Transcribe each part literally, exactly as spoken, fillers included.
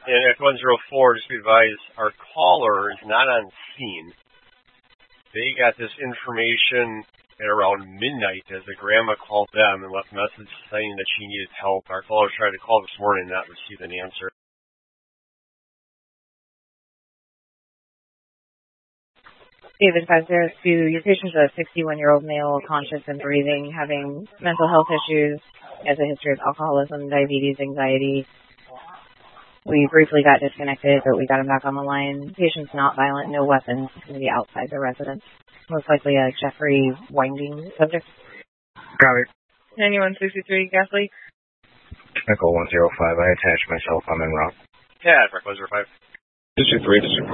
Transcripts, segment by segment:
And at one zero four, just be advised, our caller is not on scene. They got this information at around midnight as the grandma called them and left a message saying that she needed help. Our caller tried to call this morning and not receive an answer. David five zero two, your patient's a sixty-one-year-old male, conscious and breathing, having mental health issues, has a history of alcoholism, diabetes, anxiety. We briefly got disconnected, but we got him back on the line. Patient's not violent, no weapons, going to be outside the residence. Most likely a Jeffrey Winding subject. Got it. ninety-one sixty-three, gas leak. Echo one zero five, I attached myself, I'm en route. Yeah, one zero five. This is three, this is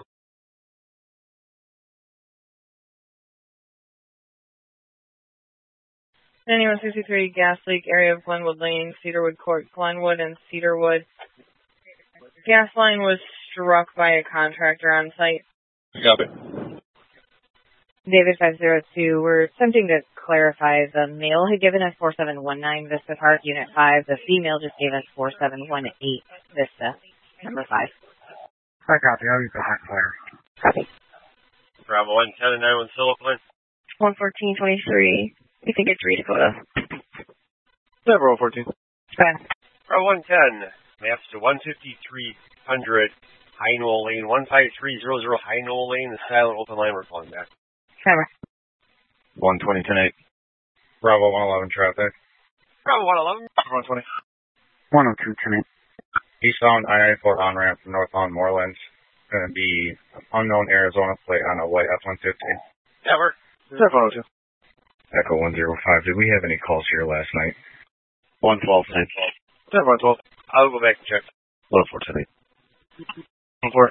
ninety-one sixty-three, gas leak, area of Glenwood Lane, Cedarwood Court, Glenwood and Cedarwood. Gas line was struck by a contractor on site. Got it. David five zero two, we're attempting to clarify. The male had given us four seven one nine Vista Park, Unit five. The female just gave us four seven one eight Vista, number five. I copy. I'll use the hot fire. Copy. Bravo one ten and nine one Silicon. one fourteen twenty-three. You think it's Rita Dakota? Several fourteen. Okay. Bravo one ten. Maps to one fifty-three hundred High Knoll Lane, one five three zero zero High Knoll Lane, the silent open line. We're calling back. Camera. one twenty ten eight. Bravo one eleven traffic. Bravo one eleven. one twenty. one oh two ten eight. Eastbound I ninety-four on ramp from northbound Morelands. Going to be unknown Arizona plate on a white F one fifty. Yeah, we're. one oh two. Echo one zero five. Did we have any calls here last night? one twelve ten. one twelve. I'll go back and check. one four ten eight. one four.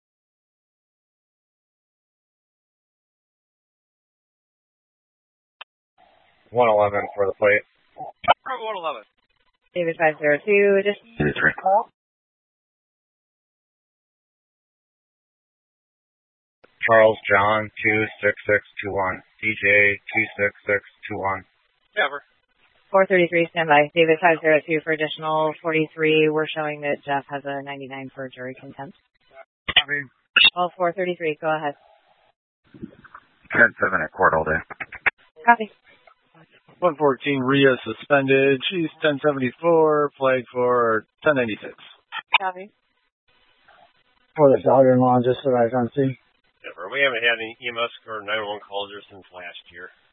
one eleven for the plate. one eleven. David five zero two, just three. Charles John two six six two one. D J two six six two one. Yeah, we're. four thirty-three, standby. David five zero two for additional forty-three. We're showing that Jeff has a ninety-nine for jury contempt. Copy. Well, four thirty-three, go ahead. ten seven at court all day. Copy. one fourteen, Rhea suspended. She's ten seventy-four, flagged for ten ninety-six. Copy. For the daughter-in-law, just arrived on scene. Yeah, we haven't had any E M S or nine one one calls here since last year.